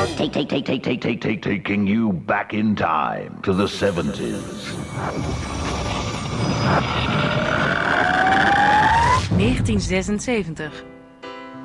Taking you back in time to the 70s. 1976.